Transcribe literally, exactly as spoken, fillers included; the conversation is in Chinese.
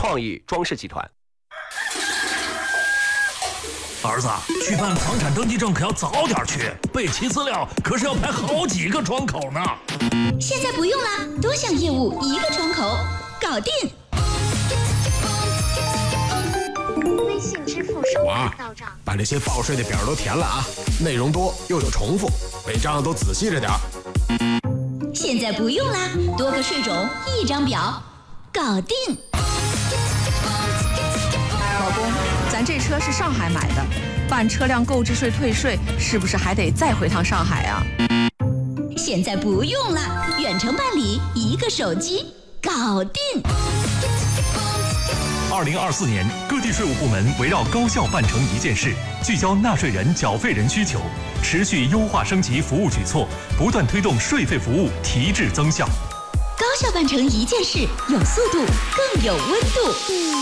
创意装饰集团。 儿子，去办房产登记证可要早点去，备齐资料可是要排好几个窗口呢。 现在不用了，多项业务一个窗口，搞定。 微信支付收款到账。 把这些报税的表都填了啊，内容多又有重复，每张都仔细着点。 现在不用啦，多个税种一张表，搞定。 老公，咱这车是上海买的，办车辆购置税退税是不是还得再回趟上海啊？ 现在不用了，远程办理，一个手机，搞定。 二零二四年，各地税务部门围绕高效办成一件事，聚焦纳税人、缴费人需求，持续优化升级服务举措，不断推动税费服务提质增效。 高效办成一件事，有速度，更有温度。